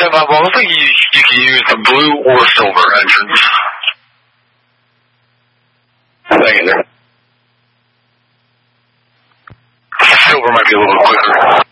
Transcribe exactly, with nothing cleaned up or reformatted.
well, I think you, you can use the blue or silver entrance. Thank you. Silver might be a little quicker.